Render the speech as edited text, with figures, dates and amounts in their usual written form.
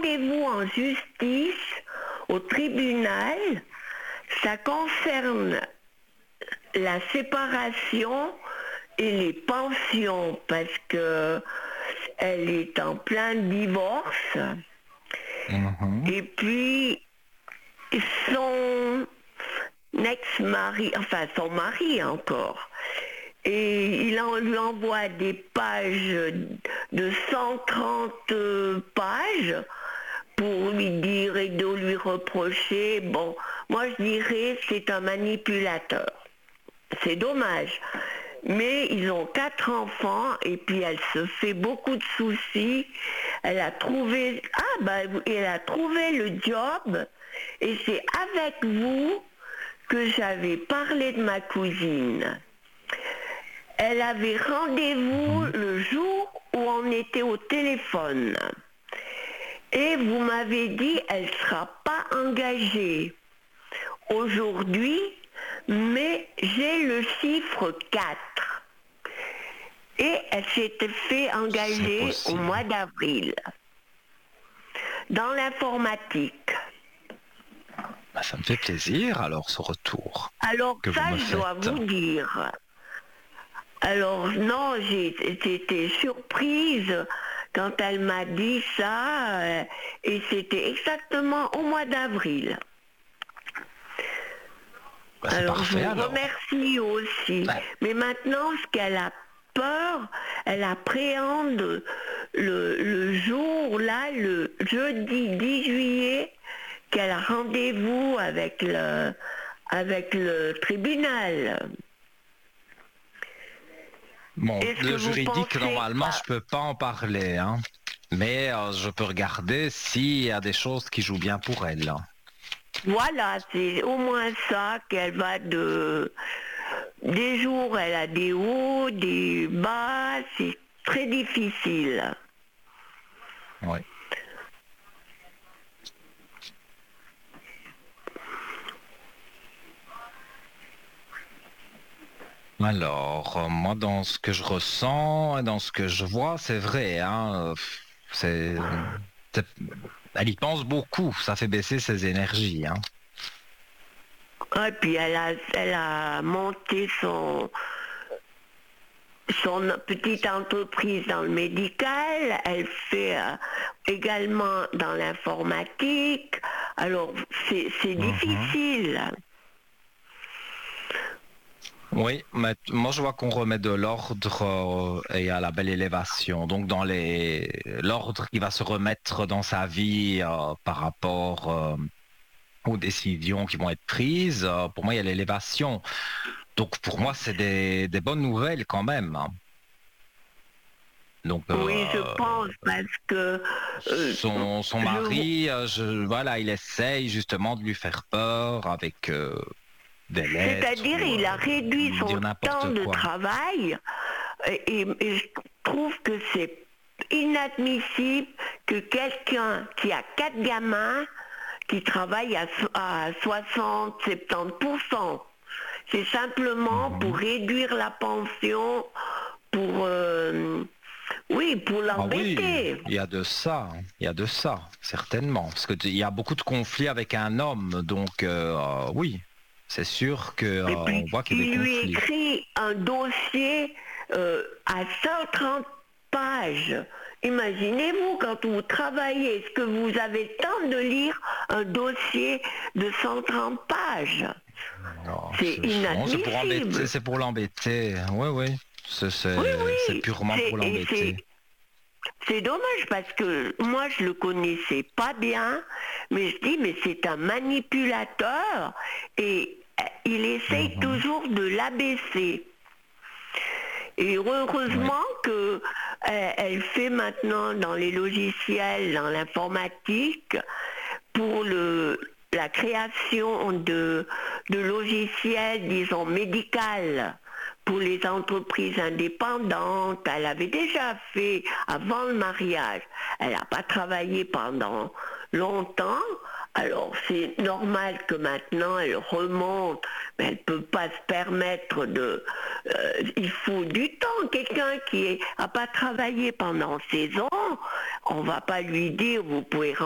rendez-vous en justice, au tribunal. Ça concerne la séparation et les pensions parce que elle est en plein divorce. Et puis son ex-mari, enfin son mari encore, et lui envoie des pages de 130 pages pour lui dire et de lui reprocher. Bon, moi je dirais c'est un manipulateur. C'est dommage. Mais ils ont 4 enfants et puis elle se fait beaucoup de soucis. Elle a trouvé elle a trouvé le job et c'est avec vous que j'avais parlé de ma cousine. Elle avait rendez-vous le jour où on était au téléphone. Et vous m'avez dit elle ne sera pas engagée aujourd'hui, mais j'ai le chiffre 4. Et elle s'était fait engager au mois d'avril dans l'informatique. Bah, ça me fait plaisir alors ce retour. Alors que ça, vous me je dois faites. vous dire. Alors non, j'ai été surprise quand elle m'a dit ça, et c'était exactement au mois d'avril. Bah, alors parfait, je vous remercie aussi. Ouais. Mais maintenant, ce qu'elle a peur, elle appréhende le jour, là, le jeudi 10 juillet, qu'elle a rendez-vous avec le tribunal. Bon, le juridique, normalement, je peux pas en parler, hein. Mais je peux regarder s'il y a des choses qui jouent bien pour elle. Voilà, c'est au moins ça qu'elle va des jours, elle a des hauts, des bas, c'est très difficile. Oui. Alors, moi, dans ce que je ressens et dans ce que je vois, c'est vrai, hein, elle y pense beaucoup, ça fait baisser ses énergies, hein. Et puis elle a monté son petite entreprise dans le médical, elle fait également dans l'informatique, alors c'est difficile. Oui, mais moi je vois qu'on remet de l'ordre et à la belle élévation. Donc dans l'ordre qui va se remettre dans sa vie par rapport aux décisions qui vont être prises, pour moi il y a l'élévation. Donc pour moi c'est des bonnes nouvelles quand même. Donc, oui, je pense parce que son mari, voilà, il essaye justement de lui faire peur avec c'est-à-dire il a réduit son temps de travail et je trouve que c'est inadmissible que quelqu'un qui a 4 gamins qui travaille à 60-70%. C'est simplement pour réduire la pension, pour l'embêter. Oui, il y a de ça, certainement. Parce qu'il y a beaucoup de conflits avec un homme, donc oui, c'est sûr qu'on voit qu'il y a des conflits. Il lui écrit un dossier à 130 pages. Imaginez-vous, quand vous travaillez, est-ce que vous avez le temps de lire un dossier de 130 pages? C'est inadmissible. C'est pour l'embêter, oui. C'est purement pour l'embêter. C'est dommage parce que moi je le connaissais pas bien, mais je dis mais c'est un manipulateur et il essaye toujours de l'abaisser. Et heureusement que elle fait maintenant dans les logiciels, dans l'informatique, pour la création de logiciels, disons, médicaux pour les entreprises indépendantes. Elle avait déjà fait avant le mariage. Elle n'a pas travaillé pendant longtemps. Alors c'est normal que maintenant elle remonte, mais elle ne peut pas se permettre de... il faut du temps. Quelqu'un qui n'a pas travaillé pendant 16 ans, on ne va pas lui dire vous pouvez